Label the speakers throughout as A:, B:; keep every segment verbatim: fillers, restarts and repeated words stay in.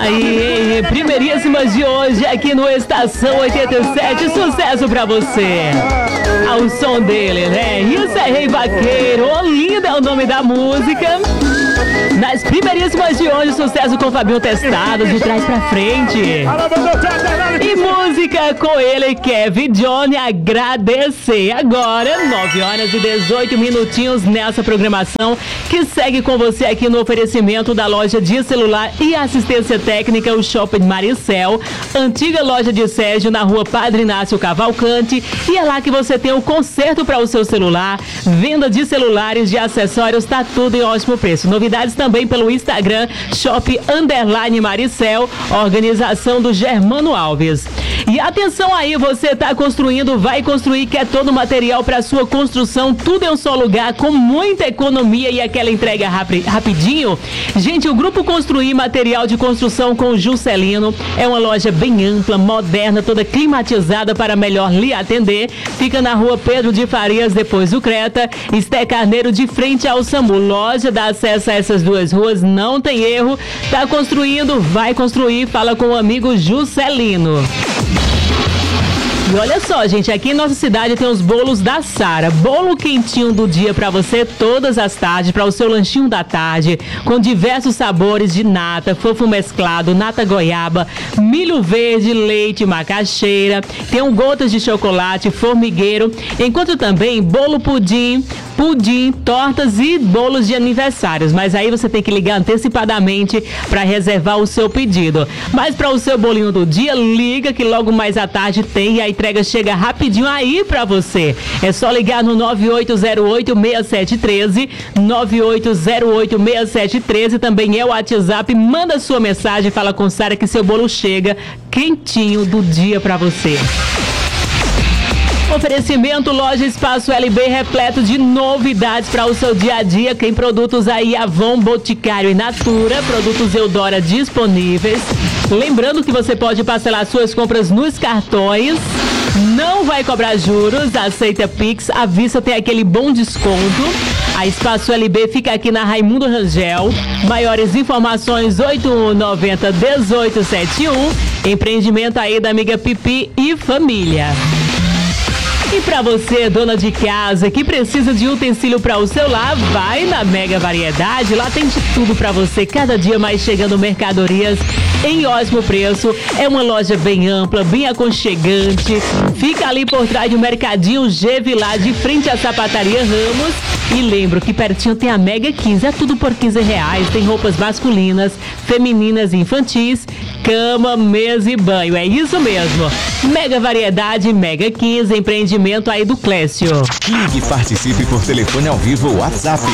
A: Aí, primeiríssimas de hoje aqui no Estação oitenta e sete, sucesso pra você. Ao som dele, né? Isso é Rei Vaqueiro, Olinda é o nome da música. Nas primeiríssimas de hoje, sucesso com Fabinho Testado, de trás pra frente. E música com ele, Kevin Johnny, Agradecer. Agora, nove horas e dezoito minutinhos nessa programação que segue com você aqui no oferecimento da loja de celular e assistência técnica, o Shopping Maricel, antiga loja de Sérgio, na rua Padre Inácio Cavalcante. E é lá que você tem o conserto para o seu celular, venda de celulares, de acessórios, tá tudo em ótimo preço. Novidades também pelo Instagram, Shop Underline Maricel, organização do Germano Alves. E atenção aí, você tá construindo, vai construir, quer todo o material para sua construção, tudo em um só lugar, com muita economia e aquela entrega rapi- rapidinho. Gente, o Grupo Construir Material de Construção com o Juscelino é uma loja bem ampla, moderna, toda climatizada para melhor lhe atender. Fica na rua Pedro de Farias, depois do Creta, Esté Carneiro, de frente ao SAMU. Loja dá acesso a essas duas ruas, não tem erro. Tá construindo, vai construir, fala com o amigo Juscelino. E olha só, gente, aqui em nossa cidade tem os bolos da Sara. Bolo quentinho do dia pra você todas as tardes, para o seu lanchinho da tarde, com diversos sabores de nata, fofo mesclado, nata goiaba, milho verde, leite, macaxeira. Tem um gotas de chocolate, formigueiro. Enquanto também bolo pudim, pudim, tortas e bolos de aniversários. Mas aí você tem que ligar antecipadamente para reservar o seu pedido. Mas para o seu bolinho do dia, liga que logo mais à tarde tem e a entrega chega rapidinho aí para você. É só ligar no nove oito zero oito, seis sete um três, nove oito zero oito, seis sete um três, também é o WhatsApp. Manda sua mensagem, fala com Sara que seu bolo chega quentinho do dia para você. Oferecimento Loja Espaço L B, repleto de novidades para o seu dia a dia. Tem produtos aí Avon, Boticário e Natura, produtos Eudora disponíveis. Lembrando que você pode parcelar suas compras nos cartões, não vai cobrar juros, aceita Pix, à vista tem aquele bom desconto. A Espaço L B fica aqui na Raimundo Rangel. Maiores informações oito um nove zero, um oito sete um. Empreendimento aí da amiga Pipi e família. E para você, dona de casa, que precisa de utensílio para o seu lar, vai na Mega Variedade. Lá tem de tudo para você, cada dia mais chegando mercadorias em ótimo preço. É uma loja bem ampla, bem aconchegante. Fica ali por trás do Mercadinho G Vilar, de frente à Sapataria Ramos. E lembro que pertinho tem a Mega quinze, é tudo por quinze reais. Tem roupas masculinas, femininas e infantis, cama, mesa e banho. É isso mesmo. Mega Variedade, Mega quinze, empreendimento aí do Clécio.
B: Ligue e participe por telefone ao vivo WhatsApp.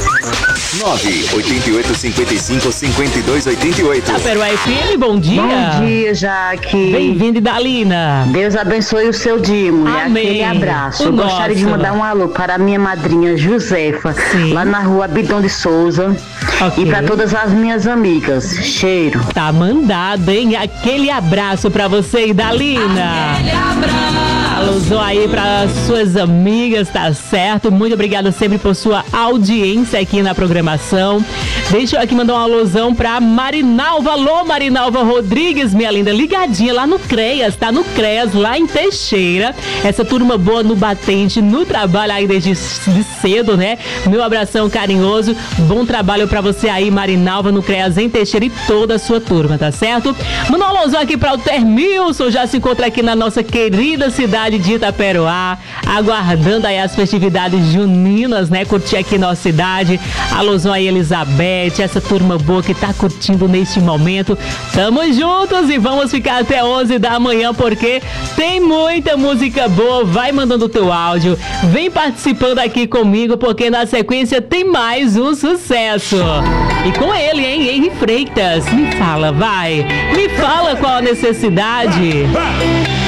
B: nove oito oito, cinco cinco, cinco dois oito oito.
A: Taperoá F M, bom dia.
C: Bom dia, Jaque.
A: Bem-vindo, Idalina.
C: Deus abençoe o seu dia, mulher.
A: Amém.
C: Aquele abraço.
A: O
C: Eu
A: nosso.
C: gostaria de mandar um alô para a minha madrinha Josefa,
A: Sim.
C: lá na rua Abidão de Souza.
A: Ok.
C: E para todas as minhas amigas. Cheiro.
A: Tá mandado, hein? Aquele abraço pra você, Idalina. Aquele abraço. Alôzão aí para suas amigas, tá certo? Muito obrigada sempre por sua audiência aqui na programação. Deixa eu aqui mandar um alôzão pra Marinalva. Alô, Marinalva Rodrigues, minha linda, ligadinha lá no CREAS, tá? No CREAS, lá em Teixeira. Essa turma boa no batente, no trabalho aí desde de cedo, né? Meu abração carinhoso, bom trabalho pra você aí, Marinalva, no CREAS em Teixeira e toda a sua turma, tá certo? Manda um alôzão aqui pra o Termilson, já se encontra aqui na nossa querida cidade de Itaperoá, aguardando aí as festividades juninas, né? Curtir aqui nossa cidade. Alôzão aí, Elizabeth, essa turma boa que tá curtindo neste momento. Tamo juntos e vamos ficar até onze da manhã, porque tem muita música boa. Vai mandando o teu áudio, vem participando aqui comigo, porque na sequência tem mais um sucesso. E com ele, hein, Henri Freitas. Me fala, vai. Me fala qual a necessidade.